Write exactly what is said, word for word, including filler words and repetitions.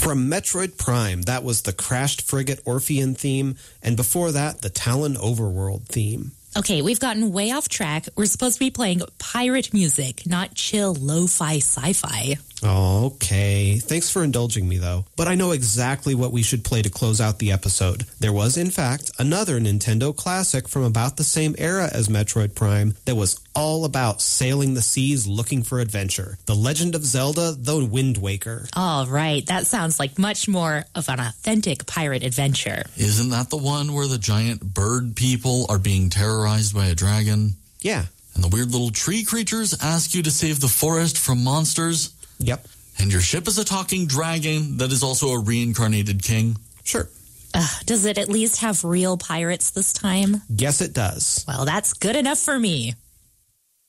From Metroid Prime, that was the crashed frigate Orphean theme, and before that, the Talon Overworld theme. Okay, we've gotten way off track. We're supposed to be playing pirate music, not chill lo-fi sci-fi. Okay. Thanks for indulging me, though. But I know exactly what we should play to close out the episode. There was, in fact, another Nintendo classic from about the same era as Metroid Prime that was all about sailing the seas looking for adventure. The Legend of Zelda: The Wind Waker. All right, that sounds like much more of an authentic pirate adventure. Isn't that the one where the giant bird people are being terrorized by a dragon? Yeah. And the weird little tree creatures ask you to save the forest from monsters? Yep. And your ship is a talking dragon that is also a reincarnated king? Sure. Uh, does it at least have real pirates this time? Yes, it does. Well, that's good enough for me.